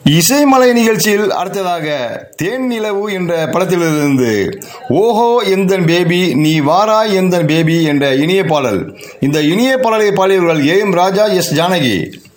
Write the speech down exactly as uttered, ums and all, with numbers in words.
இசைமலை நிகழ்ச்சியில் அடுத்ததாக தேன் நிலவு என்ற படத்திலிருந்து ஓஹோ எந்தன் பேபி நீ வாராய் எந்தன் பேபி என்ற இனிய பாடல். இந்த இனிய பாடலை பாடியவர்கள் A M Raja, S Janaki.